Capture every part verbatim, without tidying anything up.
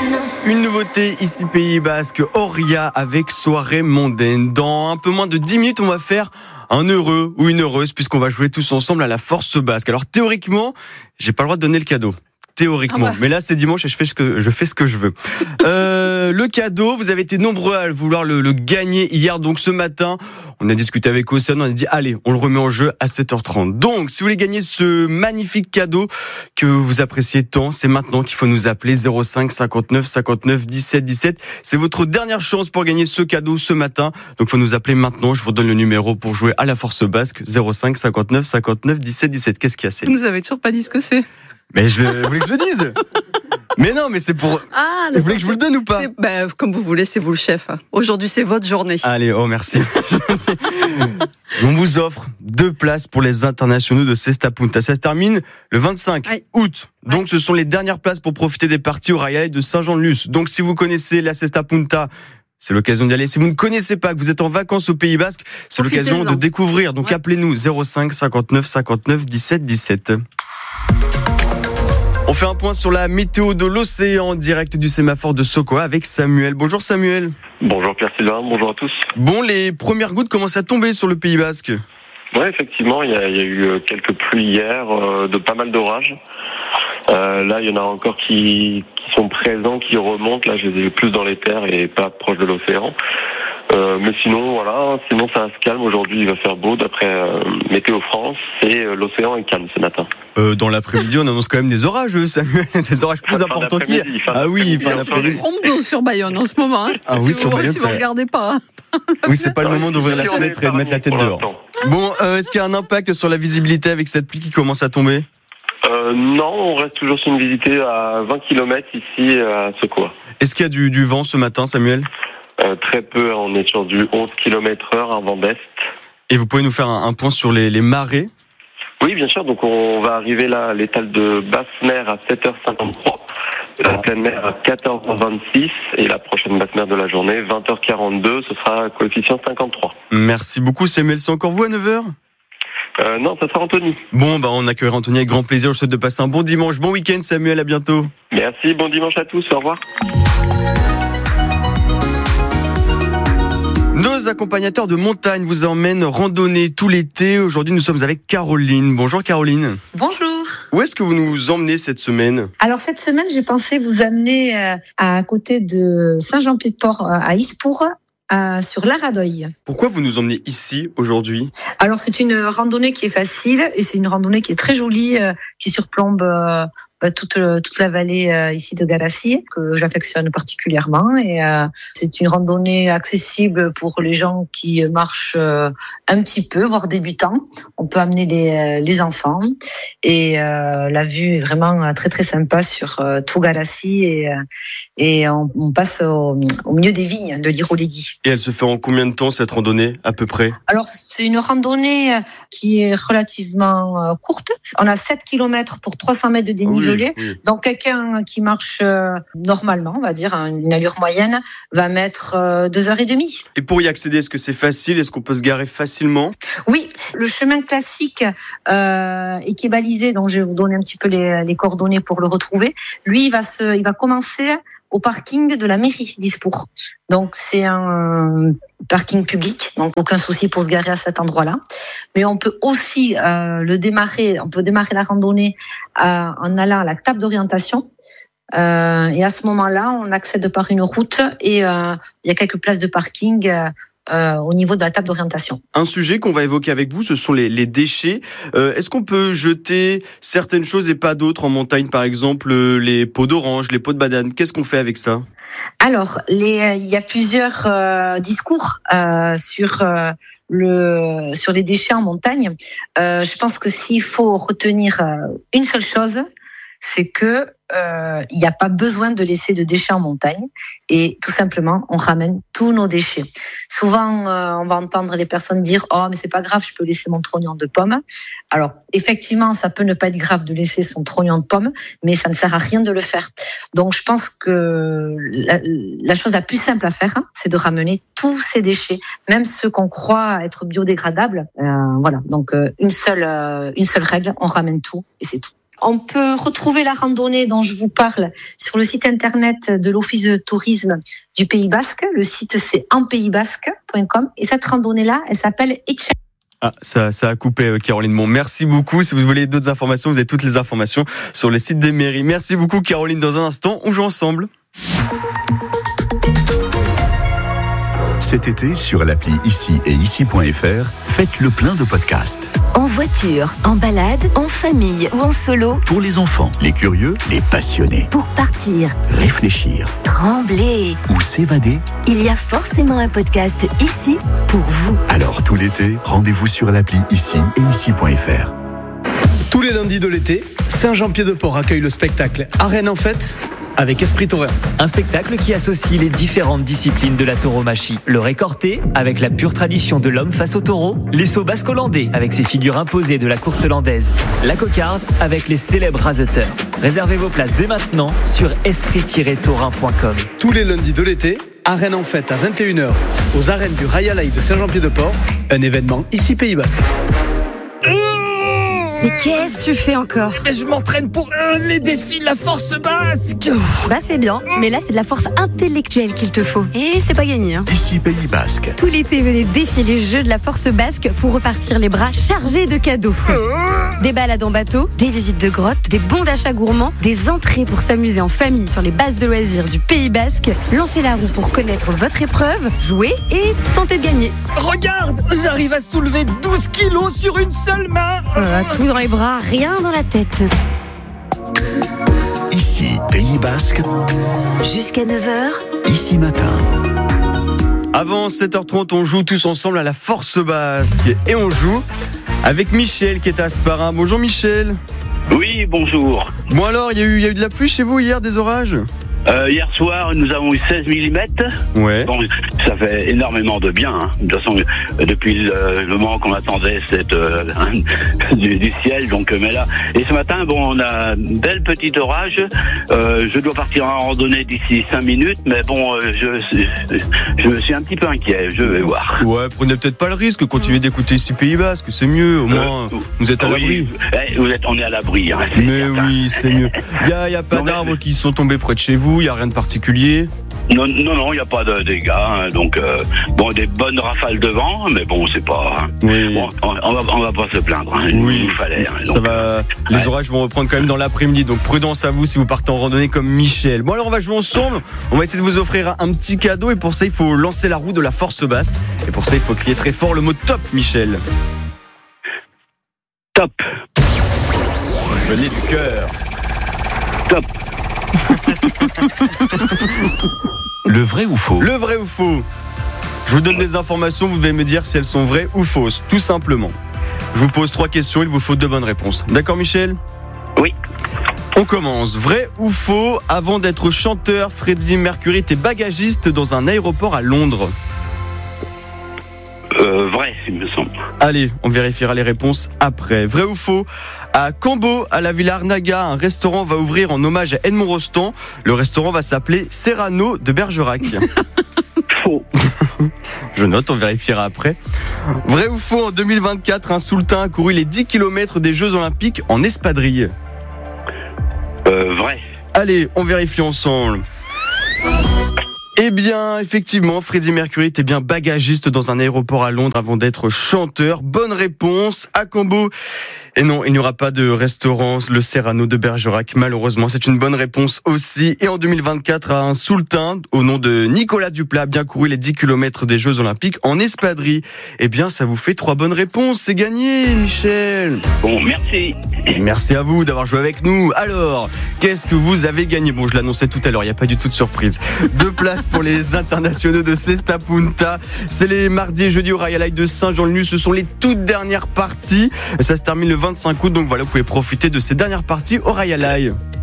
Une nouveauté ici Pays Basque, Oria avec soirée mondaine. Dans un peu moins de dix minutes, on va faire un heureux ou une heureuse puisqu'on va jouer tous ensemble à la Force Basque. Alors théoriquement, j'ai pas le droit de donner le cadeau. Théoriquement, ah bah. Mais là c'est dimanche et je fais ce que je fais ce que je veux. Euh, le cadeau, vous avez été nombreux à vouloir le, le gagner hier, donc ce matin, on a discuté avec Océane, on a dit allez, on le remet en jeu à sept heures trente. Donc, si vous voulez gagner ce magnifique cadeau que vous appréciez tant, c'est maintenant qu'il faut nous appeler zéro cinq cinquante-neuf cinquante-neuf dix-sept dix-sept. C'est votre dernière chance pour gagner ce cadeau ce matin. Donc, il faut nous appeler maintenant. Je vous donne le numéro pour jouer à la Force Basque zéro cinq cinquante-neuf cinquante-neuf dix-sept dix-sept. Qu'est-ce qu'il y a, c'est Vous nous avez toujours pas dit ce que c'est. Mais je vous voulez que je le dise? Mais non, mais c'est pour. Ah, vous voulez que je vous le donne ou pas? Ben, comme vous voulez, c'est vous le chef. Aujourd'hui, c'est votre journée. Allez, oh merci. On vous offre deux places pour les internationaux de Cesta Punta. Ça se termine le vingt-cinq oui. août. Donc, oui. Ce sont les dernières places pour profiter des parties au Royal de Saint-Jean-de-Luz. Donc, si vous connaissez la Cesta Punta, c'est l'occasion d'y aller. Si vous ne connaissez pas, que vous êtes en vacances au Pays Basque, c'est Profitez-en. L'occasion de découvrir. Donc, ouais. Appelez-nous zéro cinq cinquante-neuf cinquante-neuf dix-sept dix-sept. On fait un point sur la météo de l'océan, direct du sémaphore de Sokoa avec Samuel. Bonjour Samuel. Bonjour Pierre-Sylvain, bonjour à tous. Bon, les premières gouttes commencent à tomber sur le Pays Basque. Oui, effectivement, il y, y a eu quelques pluies hier, euh, de pas mal d'orages. Euh, là, il y en a encore qui, qui sont présents, qui remontent. Là, je les ai plus dans les terres et pas proche de l'océan. Euh, mais sinon, voilà, sinon ça se calme. Aujourd'hui, il va faire beau. D'après euh, Météo France, et euh, l'océan est calme ce matin. Euh, dans l'après-midi, on annonce quand même des orages, Samuel, des orages plus importants qu'hier. Ah oui, il y a une trompe d'eau sur Bayonne en ce moment. Hein. Ah oui, si sur vous, Bayonne, si vous regardez pas. Hein. Oui, c'est pas le moment d'ouvrir la fenêtre et de mettre la tête dehors. Bon, euh, est-ce qu'il y a un impact sur la visibilité avec cette pluie qui commence à tomber? Euh, non, on reste toujours sur une visibilité à vingt kilomètres ici à Sokoa. Est-ce qu'il y a du, du vent ce matin, Samuel? euh, Très peu, on est sur du onze kilomètres heure, un vent d'est. Et vous pouvez nous faire un, un point sur les, les marées? Oui, bien sûr, donc on va arriver là à l'étal de basse mer à sept heures cinquante-trois, la pleine mer à quatorze heures vingt-six et la prochaine basse mer de la journée, vingt heures quarante-deux, ce sera coefficient cinquante-trois. Merci beaucoup Samuel, c'est encore vous à neuf heures? Euh, non, ça sera Anthony. Bon, bah on accueillera Anthony avec grand plaisir. Je souhaite de passer un bon dimanche, bon week-end Samuel, à bientôt. Merci, bon dimanche à tous, au revoir. Nos accompagnateurs de montagne vous emmènent randonner tout l'été. Aujourd'hui, nous sommes avec Caroline. Bonjour Caroline. Bonjour. Où est-ce que vous nous emmenez cette semaine? Alors cette semaine, j'ai pensé vous amener euh, à côté de Saint-Jean-Pied-de-Port, euh, à Ispour. Euh, sur l'Aradoï. Pourquoi vous nous emmenez ici aujourd'hui? Alors c'est une randonnée qui est facile et c'est une randonnée qui est très jolie, euh, qui surplombe euh, toute, toute la vallée euh, ici de Galassie, que j'affectionne particulièrement. Et euh, c'est une randonnée accessible pour les gens qui marchent euh, un petit peu, voire débutants. On peut amener les, les enfants et euh, la vue est vraiment très très sympa sur euh, tout Galassie et, euh, et on, on passe au, au milieu des vignes de l'Iroligui. Et elle se fait en combien de temps cette randonnée à peu près? Alors c'est une randonnée qui est relativement courte. On a sept kilomètres pour trois cents mètres de dénivelé. Oui, oui. Donc quelqu'un qui marche normalement, on va dire une allure moyenne, va mettre deux heures et demie. Et pour y accéder, est-ce que c'est facile? Est-ce qu'on peut se garer facilement? Oui, le chemin classique euh, et qui est balisé, donc je vais vous donner un petit peu les, les coordonnées pour le retrouver. Lui, il va se, il va commencer au parking de la mairie d'Ispour. Donc c'est un parking public, donc aucun souci pour se garer à cet endroit-là. Mais on peut aussi euh, le démarrer, on peut démarrer la randonnée euh, en allant à la table d'orientation. Euh, et à ce moment-là, on accède par une route et euh, il y a quelques places de parking euh, Euh, au niveau de la table d'orientation. Un sujet qu'on va évoquer avec vous, ce sont les, les déchets. Euh, est-ce qu'on peut jeter certaines choses et pas d'autres en montagne, par exemple euh, les peaux d'orange, les peaux de banane? Qu'est-ce qu'on fait avec ça? Alors, les, il y a plusieurs euh, discours euh, sur euh, le sur les déchets en montagne. Euh, je pense que s'il faut retenir euh, une seule chose, c'est que euh, il n'y a pas besoin de laisser de déchets en montagne et tout simplement on ramène tous nos déchets. Souvent euh, on va entendre les personnes dire oh mais c'est pas grave, je peux laisser mon trognon de pomme. Alors effectivement ça peut ne pas être grave de laisser son trognon de pomme, mais ça ne sert à rien de le faire. Donc je pense que la, la chose la plus simple à faire, hein, c'est de ramener tous ces déchets, même ceux qu'on croit être biodégradables. Euh, voilà, donc euh, une seule euh, une seule règle, on ramène tout et c'est tout. On peut retrouver la randonnée dont je vous parle sur le site internet de l'Office de tourisme du Pays Basque. Le site, c'est en pays basque point com. Et cette randonnée-là, elle s'appelle Etxe. Ah, ça, ça a coupé, Caroline. Bon, merci beaucoup. Si vous voulez d'autres informations, vous avez toutes les informations sur le site des mairies. Merci beaucoup, Caroline. Dans un instant, on joue ensemble. Cet été, sur l'appli Ici et Ici point F R, faites le plein de podcasts. En voiture, en balade, en famille ou en solo. Pour les enfants, les curieux, les passionnés. Pour partir, réfléchir, trembler ou s'évader. Il y a forcément un podcast ici pour vous. Alors tout l'été, rendez-vous sur l'appli Ici et Ici point F R. Tous les lundis de l'été, Saint-Jean-Pied-de-Port accueille le spectacle Arène en fête avec Esprit Taurin. Un spectacle qui associe les différentes disciplines de la tauromachie. Le récorté, avec la pure tradition de l'homme face au taureau. Les sauts basques-hollandais, avec ses figures imposées de la course hollandaise. La cocarde, avec les célèbres raseteurs. Réservez vos places dès maintenant sur esprit tiret taurin point com. Tous les lundis de l'été, Arène en fête à vingt et une heures, aux arènes du Rayalaï de Saint-Jean-Pied-de-Port. Un événement ici Pays Basque. Mais qu'est-ce que tu fais encore ? Mais je m'entraîne pour euh, les défis de la force basque. Bah c'est bien, mais là c'est de la force intellectuelle qu'il te faut. Et c'est pas gagné. Hein. Ici Pays Basque. Tout l'été, venez défier les jeux de la force basque pour repartir les bras chargés de cadeaux. Des balades en bateau, des visites de grottes, des bons d'achat gourmands, des entrées pour s'amuser en famille sur les bases de loisirs du Pays Basque. Lancez la roue pour connaître votre épreuve, jouer et tenter de gagner. Regarde, j'arrive à soulever douze kilos sur une seule main. Euh, tout dans les bras, rien dans la tête. Ici Pays Basque. Jusqu'à neuf heures. Ici matin. Avant sept heures trente, on joue tous ensemble à la force basque. Et on joue avec Michel qui est à Asparin. Bonjour Michel. Oui, bonjour. Bon alors, il y a eu, il y a eu de la pluie chez vous hier, des orages ? Euh, hier soir, nous avons eu seize millimètres. Ouais. Bon, ça fait énormément de bien. Hein. De toute façon, euh, depuis le, le moment qu'on attendait cette, euh, du, du ciel. Donc, euh, mais là, et ce matin, bon, on a un bel petit orage. Euh, je dois partir en randonnée d'ici cinq minutes, mais bon, euh, je, je, je suis un petit peu inquiet. Je vais voir. Ouais, prenez peut-être pas le risque. Continuez d'écouter ici Pays Basque, c'est mieux. Au moins, euh, vous êtes à oui, l'abri. Vous êtes, on est à l'abri. Hein, mais certain. Oui, c'est mieux. Il y a, y a pas non, d'arbres mais... qui sont tombés près de chez vous. Il n'y a rien de particulier. Non, non, non, il n'y a pas de dégâts. Hein, donc, euh, bon, des bonnes rafales de vent, mais bon, c'est pas. Hein, oui. Bon, on, on, va, on va pas se plaindre. Hein, oui. Il nous fallait. Hein, donc, ça va. Les ouais. orages vont reprendre quand même dans l'après-midi. Donc, prudence à vous si vous partez en randonnée comme Michel. Bon, alors, on va jouer ensemble. On va essayer de vous offrir un petit cadeau. Et pour ça, il faut lancer la roue de la force basque. Et pour ça, il faut crier très fort le mot top, Michel. Top. Venez du cœur. Top. Le vrai ou faux ? Le vrai ou faux ? Je vous donne des informations, vous devez me dire si elles sont vraies ou fausses, tout simplement. Je vous pose trois questions, il vous faut deux bonnes réponses. D'accord, Michel ? Oui. On commence. Vrai ou faux ? Avant d'être chanteur, Freddie Mercury était bagagiste dans un aéroport à Londres. Euh, vrai, il me semble. Allez, on vérifiera les réponses après. Vrai ou faux ? À Cambo, à la Villa Arnaga, un restaurant va ouvrir en hommage à Edmond Rostand. Le restaurant va s'appeler Serrano de Bergerac. Faux. Je note, on vérifiera après. Vrai ou faux ? En deux mille vingt-quatre, un sultan a couru les dix kilomètres des Jeux Olympiques en espadrille. Euh, vrai. Allez, on vérifie ensemble. Eh bien, effectivement, Freddie Mercury était bien bagagiste dans un aéroport à Londres avant d'être chanteur. Bonne réponse à Cambo. Et non, il n'y aura pas de restaurant, le Serrano de Bergerac, malheureusement. C'est une bonne réponse aussi. Et en deux mille vingt-quatre, un sultan au nom de Nicolas Duplat a bien couru les dix kilomètres des Jeux Olympiques en espadrille. Eh bien, ça vous fait trois bonnes réponses. C'est gagné, Michel. Bon, merci. Merci à vous d'avoir joué avec nous. Alors, qu'est-ce que vous avez gagné ? Bon, je l'annonçais tout à l'heure, il n'y a pas du tout de surprise. Deux places pour les internationaux de Cesta Punta. C'est les mardis et jeudis au Rayalaï de Saint-Jean-le-Luz. Ce sont les toutes dernières parties. Ça se termine le vingt-cinq août, donc voilà, vous pouvez profiter de ces dernières parties au Rayalaï.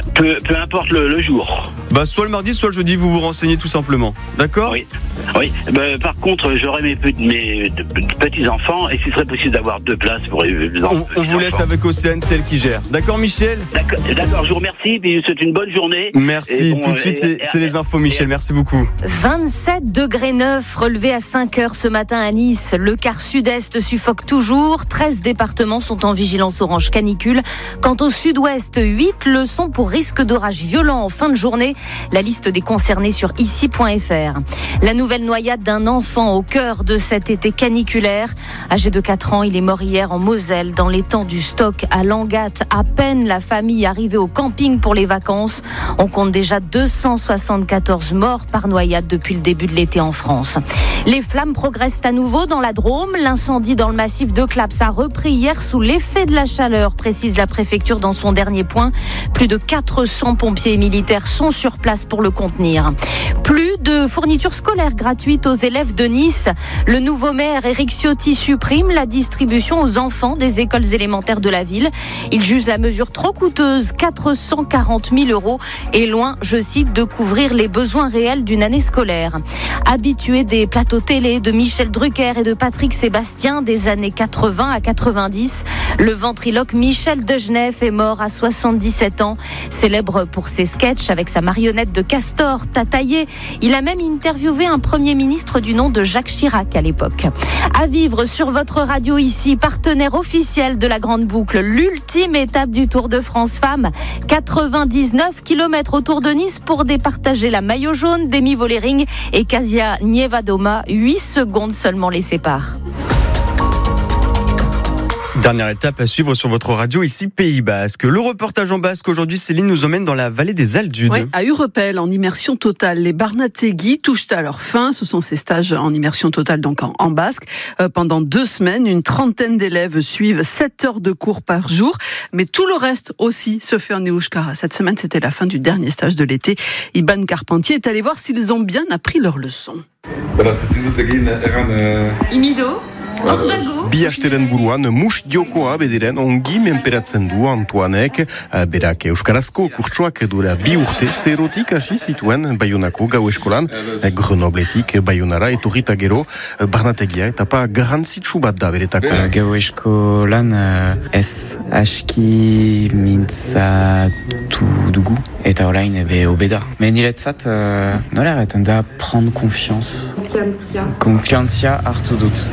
peu, peu importe le, le jour. Bah, soit le mardi, soit le jeudi, vous vous renseignez tout simplement. D'accord ? Oui. Oui. Bah, par contre, j'aurai mes, mes petits-enfants et s'il serait possible d'avoir deux places pour les, les enfants. On, on vous laisse avec Océane, c'est elle qui gère. D'accord, Michel ? D'accord, d'accord, je vous remercie, puis c'est une bonne journée. Merci. Bon, tout de suite, et, c'est, et, c'est les infos, Michel. Merci beaucoup. vingt-sept degrés neuf relevés à cinq heures ce matin à Nice. Le quart sud-est suffoque toujours. treize départements sont en vigilance orange canicule. Quant au sud-ouest, huit le sont pour risque d'orage violent en fin de journée. La liste des concernés sur ici point f r. La nouvelle noyade d'un enfant au cœur de cet été caniculaire. Âgé de quatre ans, il est mort hier en Moselle, dans l'étang du Stock à Langatte. À peine la famille arrivée au camping pour les vacances. On compte déjà deux cent soixante-quatorze morts par noyade depuis le début de l'été en France. Les flammes progressent à nouveau dans la Drôme. L'incendie dans le massif de Claps a repris hier sous l'effet de la chaleur, précise la préfecture dans son dernier point. Plus de quatre cents pompiers et militaires sont sur place pour le contenir. Plus de fournitures scolaires gratuites aux élèves de Nice. Le nouveau maire Éric Ciotti supprime la distribution aux enfants des écoles élémentaires de la ville. Il juge la mesure trop coûteuse, quatre cent quarante mille euros, et loin, je cite, de couvrir les besoins réels d'une année scolaire. Habitué des plateaux télé de Michel Drucker et de Patrick Sébastien des années quatre-vingts à quatre-vingt-dix, le ventriloque Michel Degenef est mort à soixante-dix-sept ans. Célèbre pour ses sketchs avec sa marionnette de castor tataillé. Il a même interviewé un Premier ministre du nom de Jacques Chirac à l'époque. À vivre sur votre radio ici, partenaire officiel de la Grande Boucle, l'ultime étape du Tour de France Femmes. quatre-vingt-dix-neuf kilomètres autour de Nice pour départager la maillot jaune d'Emi Vollering et Kasia Nievadoma. huit secondes seulement les séparent. Dernière étape à suivre sur votre radio, ici Pays Basque. Le reportage en basque aujourd'hui, Céline nous emmène dans la vallée des Aldudes. Oui, à Urepel, en immersion totale. Les Barnategui touchent à leur fin. Ce sont ces stages en immersion totale, donc en, en basque. Euh, pendant deux semaines, une trentaine d'élèves suivent sept heures de cours par jour. Mais tout le reste aussi se fait en euskara. Cette semaine, c'était la fin du dernier stage de l'été. Iban Carpentier est allé voir s'ils ont bien appris leur leçon. Imido. Bi asteren buruan mus jokoa bederen ongi menperatzen du Antoanek, berak euskarazko kurtsoak duela bi urte zerotik hasi zituen Baionako gau eskolan, Grenobletik Baionara etorrita gero, Barnategia etapa garrantzitsu bat da beretako. Gau eskolan ez aski mintzatu dugu eta orain ebe obeda. Me niretzat nola erraten da prendre confiance. Konfiantzia hartu dut.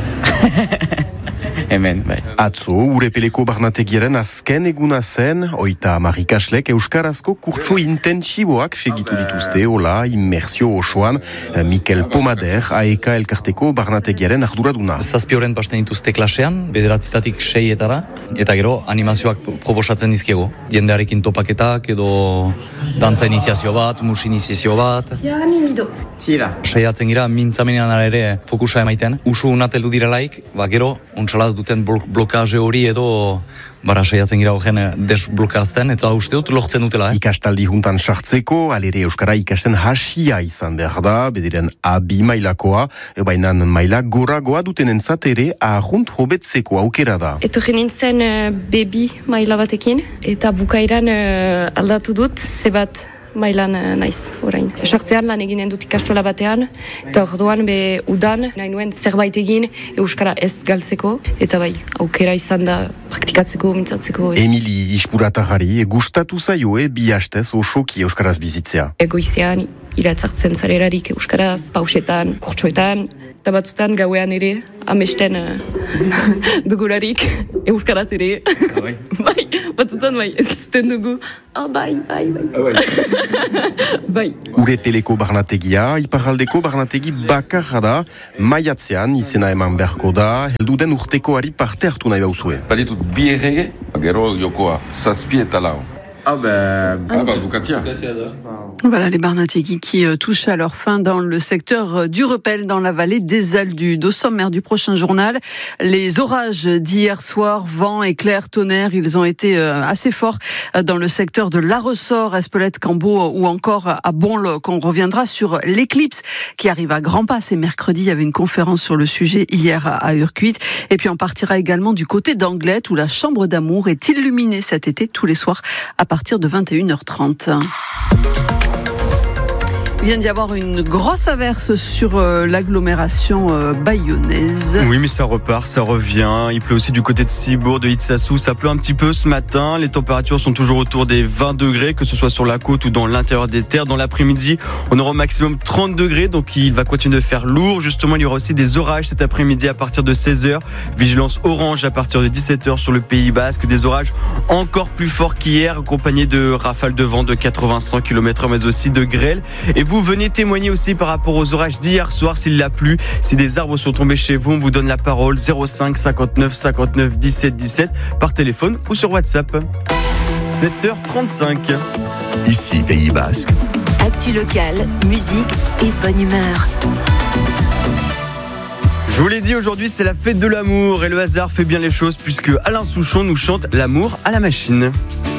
Hemen, bai. Atzo, Urepeleko Barnategiaren azken eguna zen, oita hamar ikaslek euskarazko kurtso intentsiboak segitu dituzte, hola, immersio osoan, Mikel Pomader, A E K elkarteko Barnategiaren arduraduna. Zazpi horren pasten dituzte klasean, bederatzitatik seietara, eta gero animazioak proposatzen dizkiego. Jendearekin topaketak edo dantza iniziazio bat, mus iniziazio bat. Ja, nimido. Tira. Saiatzen gira mintzamenean ere fokusa emaiten. Usu unateldu direlaik, ba gero, untsalaz duten blokaje hori edo bara saiatzen gira horren desblokazten, eta uste dut lortzen dutela. Eh? Ikastaldi juntan sartzeko, alere euskara ikasten hasia izan behar da, bediren A bi mailakoa, ebainan maila goragoa duten entzat ere ahunt hobetzeko aukera da. Etorri nintzen uh, B bi maila batekin, eta bukairan uh, aldatu dut, zebat mailan uh, naiz, orain. Sartzean lan eginen dut ikastola batean, eta orduan be udan, nahi nuen zerbait egin euskara ez galtzeko, eta bai, aukera izan da praktikatzeko, mintzatzeko. Emili Ispuratagari gustatu zaioe bi hastez osoki euskaraz bizitzea. Egoizean, iratzartzen zarerarik euskaraz, pausetan, kurtsoetan, eta batzutan gauean ere, amesten uh, dugularik euskaraz ere. Bai, bai batzutan bai, entzuten dugu. Oh, bai, bai, bai. Oh, bai. bai. Urepeleko Barnategia, iparraldeko Barnategi bakarra da, maiatzean izena eman beharko da, heldu den urtekoari parte hartu nahi bauzue. Balitut bi errege, gero jokoa, zazpi eta lau. Ah ben, ah ben, Ducatia. Voilà les Barnategui qui euh, touchent à leur fin dans le secteur euh, d'Urepel, dans la vallée des Aldudes. Au sommaire du prochain journal, les orages d'hier soir, vent, éclairs, tonnerre, ils ont été euh, assez forts euh, dans le secteur de La Ressort, Espelette, Cambo euh, ou encore à Bonloc. On reviendra sur l'éclipse qui arrive à grands pas. C'est mercredi, il y avait une conférence sur le sujet hier à, à Urquit. Et puis on partira également du côté d'Anglet où la chambre d'amour est illuminée cet été tous les soirs à partir de vingt et une heures trente. Il vient d'y avoir une grosse averse sur euh, l'agglomération euh, bayonnaise. Oui, mais ça repart, ça revient. Il pleut aussi du côté de Cibourg, de Hitsassou. Ça pleut un petit peu ce matin. Les températures sont toujours autour des vingt degrés, que ce soit sur la côte ou dans l'intérieur des terres. Dans l'après-midi, on aura au maximum trente degrés, donc il va continuer de faire lourd. Justement, il y aura aussi des orages cet après-midi à partir de seize heures. Vigilance orange à partir de dix-sept heures sur le Pays Basque. Des orages encore plus forts qu'hier, accompagnés de rafales de vent de quatre-vingts à cent kilomètres heure, mais aussi de grêle. Et vous Vous venez témoigner aussi par rapport aux orages d'hier soir s'il a plu, si des arbres sont tombés chez vous. On vous donne la parole zéro cinq cinquante-neuf cinquante-neuf dix-sept dix-sept par téléphone ou sur WhatsApp. sept heures trente-cinq. Ici, Pays Basque. Actu locale, musique et bonne humeur. Je vous l'ai dit, aujourd'hui c'est la fête de l'amour et le hasard fait bien les choses puisque Alain Souchon nous chante l'amour à la machine.